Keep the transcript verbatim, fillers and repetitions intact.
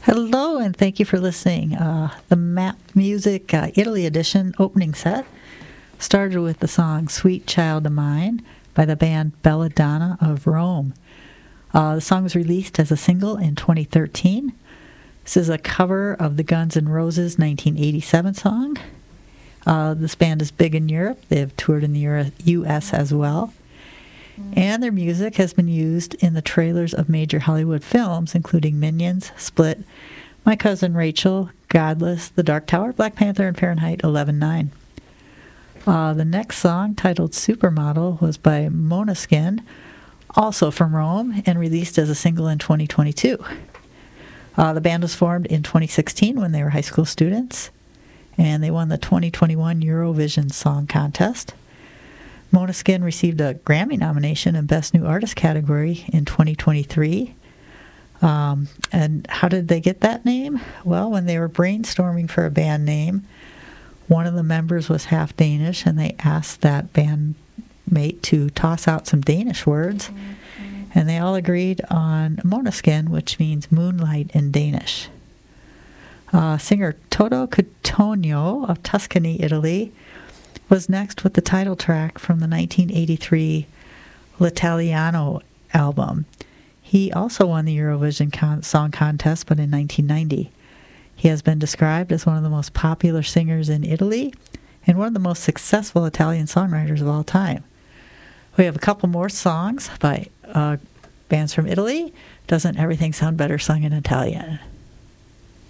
Hello, and thank you for listening. Uh, the Map Music uh, Italy edition opening set started with the song Sweet Child of Mine by the band Belladonna of Rome. Uh, the song was released as a single in twenty thirteen. This is a cover of the Guns N' Roses nineteen eighty-seven song. Uh, this band is big in Europe. They have toured in the U S as well. And their music has been used in the trailers of major Hollywood films, including Minions, Split, My Cousin Rachel, Godless, The Dark Tower, Black Panther, and Fahrenheit eleven nine. Uh, the next song, titled Supermodel, was by Måneskin, also from Rome, and released as a single in twenty twenty-two. Uh, the band was formed in twenty sixteen when they were high school students, and they won the twenty twenty-one Eurovision Song Contest. Måneskin received a Grammy nomination in Best New Artist category in twenty twenty-three. Um, and how did they get that name? Well, when they were brainstorming for a band name, one of the members was half Danish, and they asked that bandmate to toss out some Danish words, mm-hmm. and they all agreed on Måneskin, which means moonlight in Danish. Uh, singer Toto Cutugno of Tuscany, Italy, was next with the title track from the nineteen eighty-three L'Italiano album. He also won the Eurovision con- Song Contest, but in nineteen ninety. He has been described as one of the most popular singers in Italy and one of the most successful Italian songwriters of all time. We have a couple more songs by uh, bands from Italy. Doesn't Everything Sound Better sung in Italian?